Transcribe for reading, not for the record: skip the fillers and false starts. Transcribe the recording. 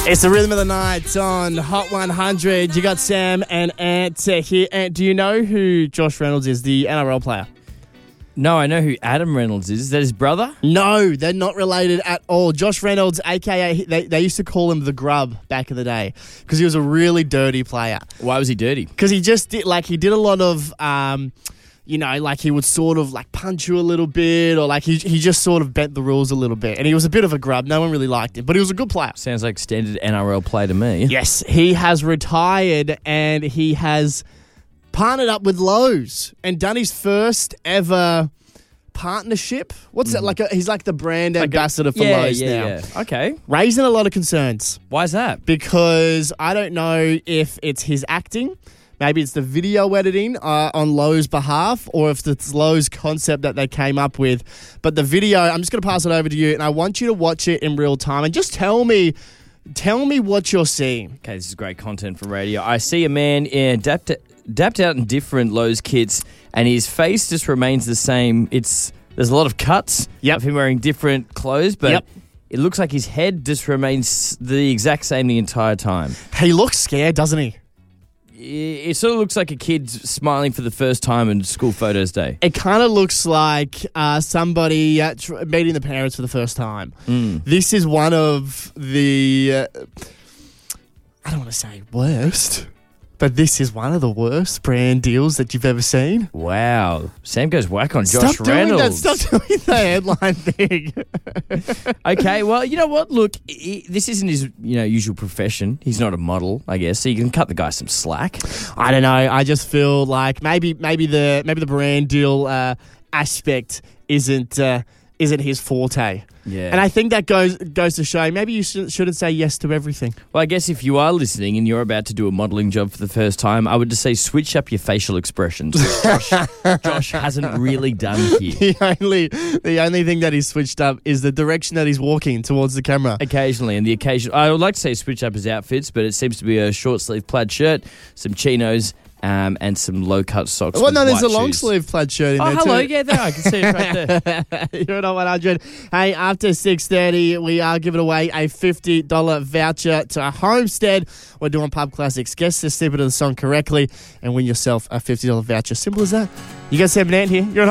It's the rhythm of the night on Hot 100. You got Sam and Ant here. Ant, do you know who Josh Reynolds is, the NRL player? No, I know who Adam Reynolds is. Is that his brother? No, they're not related at all. Josh Reynolds, a.k.a. they used to call him the Grub back in the day because he was a really dirty player. Why was he dirty? Because he just did, he did a lot of... he would sort of punch you a little bit, or he just sort of bent the rules a little bit. And he was a bit of a grub. No one really liked him, but he was a good player. Sounds like standard NRL play to me. Yes, he has retired and he has partnered up with Lowe's and done his first ever partnership. What's that? He's like the brand ambassador for Lowe's now. Yeah. Okay. Raising a lot of concerns. Why is that? Because I don't know if it's his acting. Maybe it's the video editing on Lowe's behalf, or if it's Lowe's concept that they came up with. But the video, I'm just going to pass it over to you, and I want you to watch it in real time and just tell me what you're seeing. Okay, this is great content for radio. I see a man dapped out in different Lowe's kits, and his face just remains the same. There's a lot of cuts of him wearing different clothes, but it looks like his head just remains the exact same the entire time. He looks scared, doesn't he? It sort of looks like a kid smiling for the first time on school photos day. It kind of looks like somebody meeting the parents for the first time. This is one of the, I don't want to say worst, but this is one of the worst brand deals that you've ever seen. Wow. Sam goes whack on Josh Reynolds. Stop doing the headline thing. Okay, well, you know what? Look, this isn't his usual profession. He's not a model, I guess, so you can cut the guy some slack. I don't know. I just feel like maybe the brand deal aspect isn't his forte. Yeah. And I think that goes to show maybe you shouldn't say yes to everything. Well, I guess if you are listening and you're about to do a modelling job for the first time, I would just say switch up your facial expressions. Josh hasn't really done here. The only thing that he's switched up is the direction that he's walking towards the camera. Occasionally, I would like to say switch up his outfits, but it seems to be a short sleeve plaid shirt, some chinos, and some low-cut socks. Well, no, there's a shoes. long-sleeve plaid shirt in there, too. Oh, hello. Yeah, there. I can see it right there. You're at 100. Hey, after 6:30, we are giving away a $50 voucher to Homestead. We're doing Pub Classics. Guess the snippet of the song correctly and win yourself a $50 voucher. Simple as that. You got Sam and Ant here. You're at